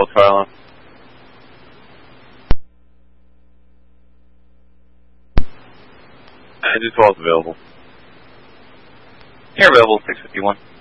12 fire alarm. Engine 12 is available. Here available, 651.